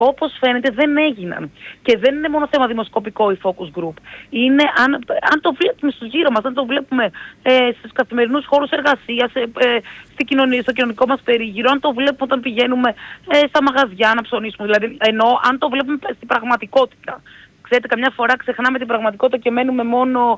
όπως φαίνεται δεν έγιναν. Και δεν είναι μόνο θέμα δημοσκοπικό η focus group. Είναι, αν το βλέπουμε στο γύρο μας, αν το βλέπουμε στους καθημερινούς χώρους εργασίας, στο κοινωνικό μας περίγυρο, αν το βλέπουμε όταν πηγαίνουμε στα μαγαζιά να ψωνίσουμε, δηλαδή, ενώ αν το βλέπουμε στην πραγματικότητα. Ξέρετε, καμιά φορά ξεχνάμε την πραγματικότητα και μένουμε μόνο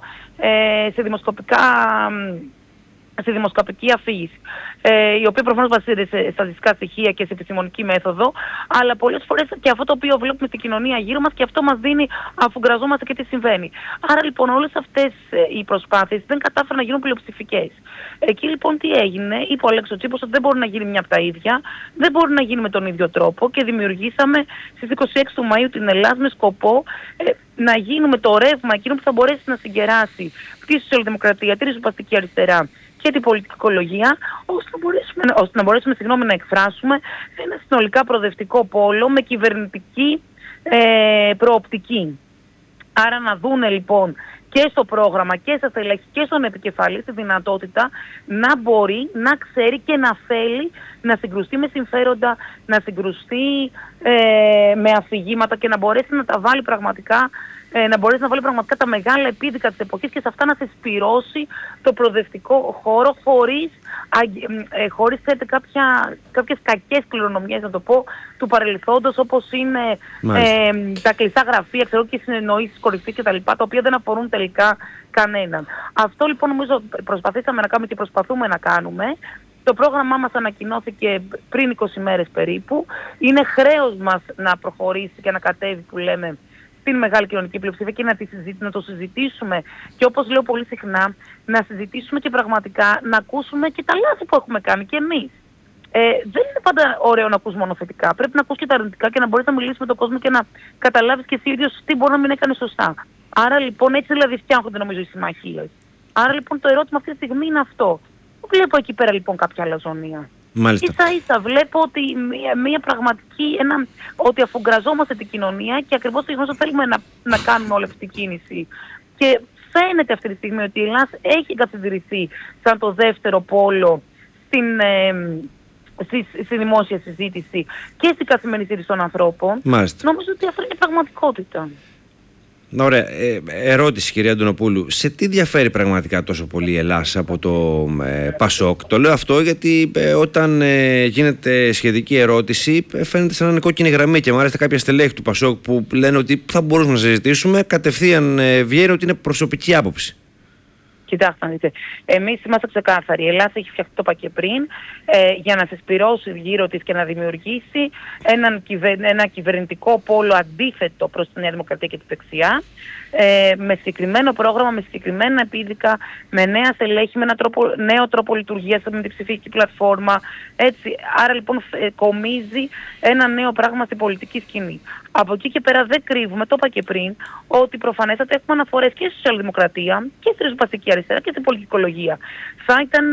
σε δημοσκοπική αφήγηση, η οποία προφανώς βασίζεται σε στατιστικά στοιχεία και σε επιστημονική μέθοδο, αλλά πολλές φορές και αυτό το οποίο βλέπουμε στην κοινωνία γύρω μας και αυτό μας δίνει αφού γραζόμαστε και τι συμβαίνει. Άρα λοιπόν όλες αυτές οι προσπάθειες δεν κατάφεραν να γίνουν πλειοψηφικές. Εκεί λοιπόν τι έγινε, είπε ο Αλέξης Τσίπρας ότι δεν μπορεί να γίνει μια από τα ίδια, δεν μπορεί να γίνει με τον ίδιο τρόπο και δημιουργήσαμε στις 26 του Μαΐου την Ελλάδα με σκοπό να γίνουμε το ρεύμα εκείνο που θα μπορέσει να συγκεράσει τη σοσιαλδημοκρατία, τη ριζοσπαστική αριστερά και την πολιτική οικολογία, ώστε να μπορέσουμε να εκφράσουμε ένα συνολικά προοδευτικό πόλο με κυβερνητική προοπτική. Άρα να δούνε λοιπόν και στο πρόγραμμα και στα στελέχη και στον επικεφαλή τη δυνατότητα να μπορεί, να ξέρει και να θέλει να συγκρουστεί με συμφέροντα, να συγκρουστεί με αφηγήματα και να μπορέσει να τα βάλει πραγματικά, τα μεγάλα επίδικα της εποχής και σε αυτά να συσπυρώσει το προοδευτικό χώρο χωρίς κάποιες κακές κληρονομιές, να το πω, του παρελθόντος, όπως είναι τα κλειστά γραφεία, και οι συνεννοήσεις κορυφής κτλ., τα οποία δεν αφορούν τελικά κανέναν. Αυτό λοιπόν νομίζω προσπαθήσαμε να κάνουμε και προσπαθούμε να κάνουμε. Το πρόγραμμά μας ανακοινώθηκε πριν 20 μέρες περίπου. Είναι χρέος μας να προχωρήσει και να κατέβει, που λέμε, στην μεγάλη κοινωνική πλειοψηφία και να το συζητήσουμε. Και όπως λέω πολύ συχνά, να συζητήσουμε και πραγματικά να ακούσουμε και τα λάθη που έχουμε κάνει κι εμείς. Δεν είναι πάντα ωραίο να ακούς μόνο θετικά. Πρέπει να ακούς και τα αρνητικά και να μπορείς να μιλήσεις με τον κόσμο και να καταλάβεις και εσύ ίδιος τι μπορεί να μην έκανε σωστά. Άρα λοιπόν έτσι δηλαδή φτιάχνονται νομίζω οι συμμαχίες. Άρα λοιπόν το ερώτημα αυτή τη στιγμή είναι αυτό. Βλέπω εκεί πέρα λοιπόν κάποια αλαζονία. Ίσα-ίσα βλέπω ότι μια πραγματική, ότι αφουγκραζόμαστε την κοινωνία και ακριβώς το γεγονός ότι θέλουμε να κάνουμε όλη αυτή την κίνηση. Και φαίνεται αυτή τη στιγμή ότι η Ελλάδα έχει καθιδρυθεί σαν το δεύτερο πόλο στη δημόσια συζήτηση και στην καθημερινή συζήτηση των ανθρώπων. Μάλιστα. Νομίζω ότι αυτό είναι πραγματικότητα. Ωραία. Ερώτηση, κυρία Αντωνοπούλου. Σε τι διαφέρει πραγματικά τόσο πολύ η Ελλάδα από το Πασόκ? Το λέω αυτό γιατί όταν γίνεται σχετική ερώτηση φαίνεται σαν να είναι κόκκινη γραμμή και μάλιστα κάποια στελέχη του Πασόκ που λένε ότι θα μπορούσαμε να συζητήσουμε, κατευθείαν βγαίνει ότι είναι προσωπική άποψη. Κοιτάξτε, δείτε. Εμείς είμαστε ξεκάθαροι. Η Ελλάδα έχει φτιαχτεί, το είπα και πριν, για να συσπυρώσει γύρω της και να δημιουργήσει ένα κυβερνητικό πόλο αντίθετο προς τη Νέα Δημοκρατία και τη δεξιά, με συγκεκριμένο πρόγραμμα, με συγκεκριμένα επίδικα, με νέα στελέχη, με νέο τρόπο λειτουργίας, με την ψηφιακή πλατφόρμα. Έτσι. Άρα λοιπόν κομίζει ένα νέο πράγμα στην πολιτική σκηνή. Από εκεί και πέρα δεν κρύβουμε, το είπα και πριν, ότι προφανέστατα έχουμε αναφορές και στη σοσιαλδημοκρατία και στη ριζοσπαστική αριστερά και στην πολιτική οικολογία. Θα ήταν,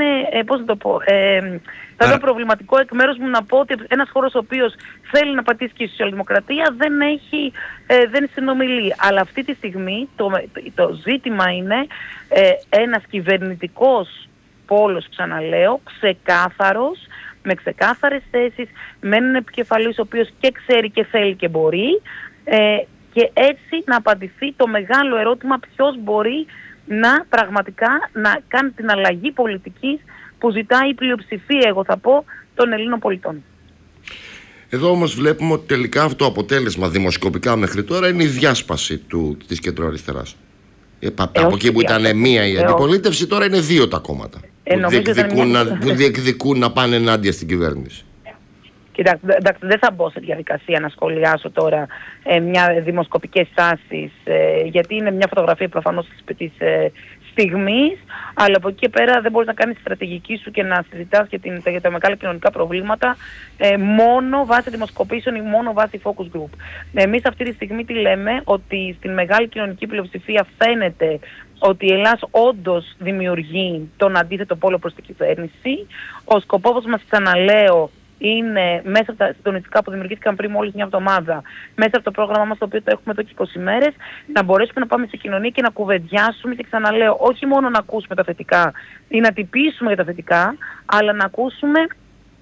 θα ήταν προβληματικό εκ μέρους μου να πω ότι ένας χώρος ο οποίος θέλει να πατήσει και η σοσιαλδημοκρατία δεν συνομιλεί. Αλλά αυτή τη στιγμή το ζήτημα είναι ένας κυβερνητικός πόλος, ξαναλέω, ξεκάθαρος, με ξεκάθαρες θέσεις, με έναν επικεφαλής ο οποίος και ξέρει και θέλει και μπορεί, και έτσι να απαντηθεί το μεγάλο ερώτημα ποιος μπορεί να πραγματικά να κάνει την αλλαγή πολιτικής που ζητάει η πλειοψηφία, εγώ θα πω, των Ελλήνων πολιτών. Εδώ όμως βλέπουμε ότι τελικά αυτό το αποτέλεσμα δημοσκοπικά μέχρι τώρα είναι η διάσπαση της κεντροαριστεράς. Από εκεί που ήταν μία η αντιπολίτευση, τώρα είναι δύο τα κόμματα που διεκδικούν να πάνε ενάντια στην κυβέρνηση. Κοιτάξτε, δεν θα μπω σε διαδικασία να σχολιάσω τώρα μια δημοσκοπικές τάσεις, γιατί είναι μια φωτογραφία προφανώς της στιγμής, αλλά από εκεί και πέρα δεν μπορείς να κάνεις τη στρατηγική σου και να συζητάς για τα μεγάλα κοινωνικά προβλήματα μόνο βάσει δημοσκοπήσεων ή μόνο βάσει focus group. Εμείς αυτή τη στιγμή τι λέμε, ότι στην μεγάλη κοινωνική πλειοψηφία φαίνεται ότι η Ελλάδα όντως δημιουργεί τον αντίθετο πόλο προς την κυβέρνηση. Ο σκοπός μας, ξαναλέω, είναι μέσα από τα συντονιστικά που δημιουργήθηκαν πριν μόλις μια εβδομάδα, μέσα από το πρόγραμμά μας το οποίο το έχουμε εδώ και 20 μέρες, να μπορέσουμε να πάμε στην κοινωνία και να κουβεντιάσουμε, και ξαναλέω, όχι μόνο να ακούσουμε τα θετικά ή να τυπήσουμε για τα θετικά, αλλά να ακούσουμε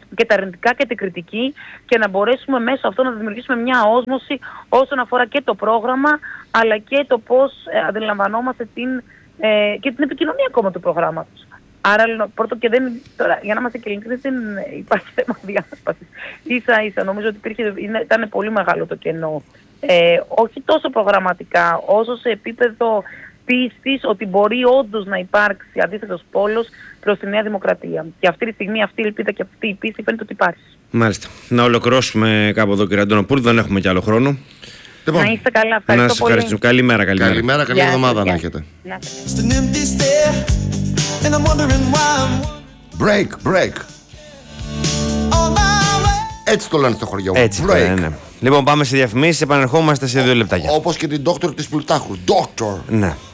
και τα αρνητικά και την κριτική και να μπορέσουμε μέσω αυτών να δημιουργήσουμε μια όσμωση όσον αφορά και το πρόγραμμα αλλά και το πώς αντιλαμβανόμαστε και την επικοινωνία ακόμα του προγράμματος. Άρα, πρώτο και τώρα, για να είμαστε και ειλικρινείς, δεν υπάρχει θέμα διάσπασης. Ίσα-ίσα νομίζω ότι ήταν πολύ μεγάλο το κενό. Όχι τόσο προγραμματικά, όσο σε επίπεδο πίστης ότι μπορεί όντως να υπάρξει αντίθετος πόλος προς τη Νέα Δημοκρατία. Και αυτή τη στιγμή αυτή η ελπίδα και αυτή η πίστη φαίνεται ότι υπάρχει. Μάλιστα. Να ολοκληρώσουμε κάπου εδώ, κύριε Αντωνοπούλου, δεν έχουμε κι άλλο χρόνο. Λοιπόν, να είστε καλά, ευχαριστώ να σας ευχαριστούμε. Καλημέρα, καλημέρα. Καλή εβδομάδα να έχετε. Break. Έτσι το λένε στο χωριό μου. Έτσι, ναι. Λοιπόν, πάμε σε διαφημίσεις, επανερχόμαστε σε 2 λεπτάκια. Όπως και την Dr. της Πλουτάχου. Doctor. Ναι.